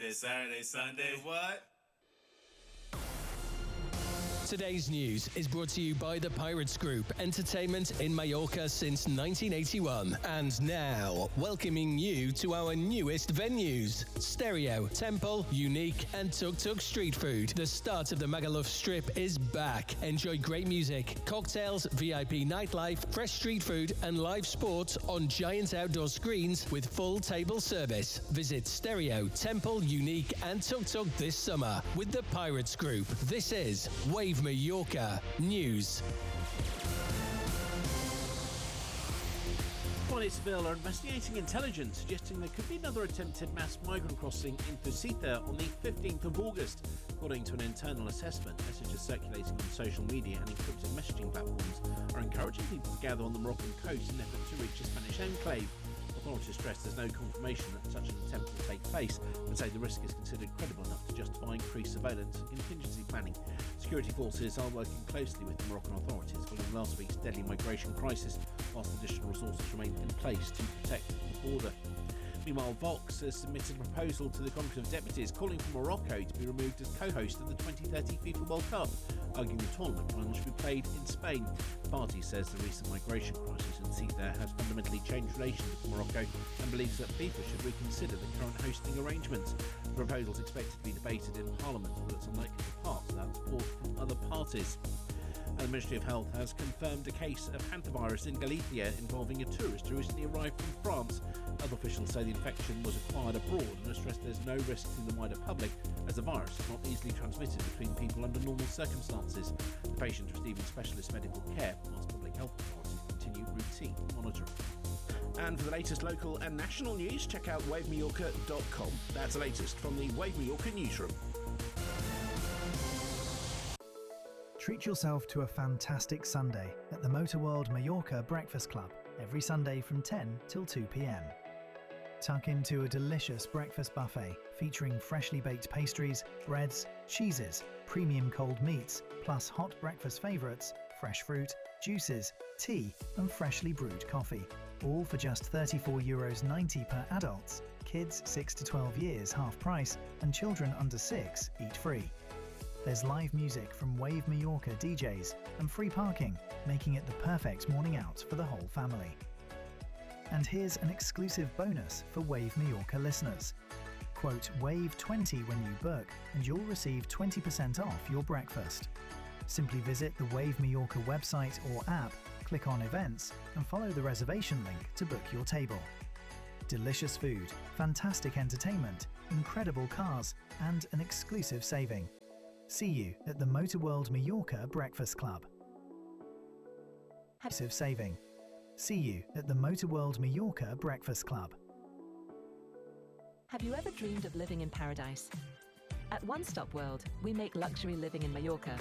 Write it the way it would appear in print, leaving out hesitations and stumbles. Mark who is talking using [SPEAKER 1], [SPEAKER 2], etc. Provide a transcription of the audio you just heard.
[SPEAKER 1] Friday, Saturday, Sunday, what?
[SPEAKER 2] Today's news is brought to you by the Pirates Group, entertainment in Mallorca since 1981. And now, welcoming you to our newest venues: Stereo, Temple, Unique, and Tuk Tuk Street Food. The start of the Magaluf Strip is back. Enjoy great music, cocktails, VIP nightlife, fresh street food, and live sports on giant outdoor screens with full table service. Visit Stereo, Temple, Unique, and Tuk Tuk this summer with the Pirates Group. This is Wave Mallorca News.
[SPEAKER 3] Police are investigating intelligence suggesting there could be another attempted mass migrant crossing in Fusita on the 15th of August. According to an internal assessment, messages circulating on social media and encrypted messaging platforms are encouraging people to gather on the Moroccan coast in an effort to reach a Spanish enclave. Authorities stress there's no confirmation that such an attempt will take place, but say the risk is considered credible enough to justify increased surveillance and contingency planning. Security forces are working closely with the Moroccan authorities following last week's deadly migration crisis, whilst additional resources remain in place to protect the border. Meanwhile, Vox has submitted a proposal to the Congress of Deputies calling for Morocco to be removed as co-host of the 2030 FIFA World Cup, arguing the tournament final should be played in Spain. The party says the recent migration crisis in Ceuta has fundamentally changed relations with Morocco and believes that FIFA should reconsider the current hosting arrangements. The proposal is expected to be debated in Parliament, but it's unlikely to pass without support from other parties. The Ministry of Health has confirmed a case of hantavirus in Galicia involving a tourist who recently arrived from France. Other officials say the infection was acquired abroad and have stressed there's no risk to the wider public as the virus is not easily transmitted between people under normal circumstances. The patient is receiving specialist medical care whilst public health authorities continue routine monitoring. And for the latest local and national news, check out wavemallorca.com. That's the latest from the Wave Mallorca newsroom.
[SPEAKER 4] Treat yourself to a fantastic Sunday at the Motor World Mallorca Breakfast Club every Sunday from 10 till 2 p.m. Tuck into a delicious breakfast buffet featuring freshly baked pastries, breads, cheeses, premium cold meats, plus hot breakfast favourites, fresh fruit, juices, tea and freshly brewed coffee. All for just €34.90 per adults. Kids 6 to 12 years half price and children under 6 eat free. There's live music from Wave Mallorca DJs and free parking, making it the perfect morning out for the whole family. And here's an exclusive bonus for Wave Mallorca listeners. Quote WAVE20 when you book and you'll receive 20% off your breakfast. Simply visit the Wave Mallorca website or app, click on events and follow the reservation link to book your table. Delicious food, fantastic entertainment, incredible cars and an exclusive saving. See you at the Motor World Mallorca Breakfast Club. Exclusive saving. See you at the Motor World Mallorca Breakfast Club.
[SPEAKER 5] Have you ever dreamed of living in paradise? At One Stop World, we make luxury living in Mallorca